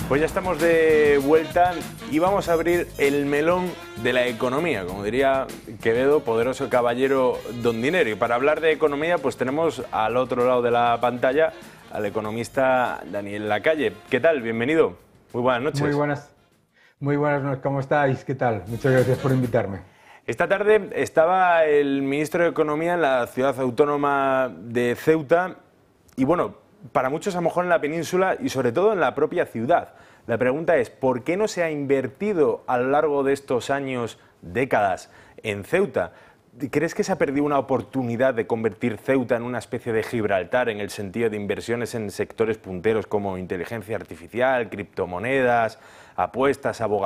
Pues ya estamos de vuelta y vamos a abrir el melón de la economía, como diría Quevedo, poderoso caballero don dinero. Y para hablar de economía, pues tenemos al otro lado de la pantalla al economista Daniel Lacalle. ¿Qué tal? Bienvenido. Muy buenas noches. Muy buenas noches. ¿Cómo estáis? ¿Qué tal? Muchas gracias por invitarme. Esta tarde estaba el ministro de Economía en la ciudad autónoma de Ceuta y bueno, para muchos a lo mejor en la península y sobre todo en la propia ciudad. La pregunta es, ¿por qué no se ha invertido a lo largo de estos años, décadas, en Ceuta? ¿Crees que se ha perdido una oportunidad de convertir Ceuta en una especie de Gibraltar en el sentido de inversiones en sectores punteros como inteligencia artificial, criptomonedas, apuestas, abogados?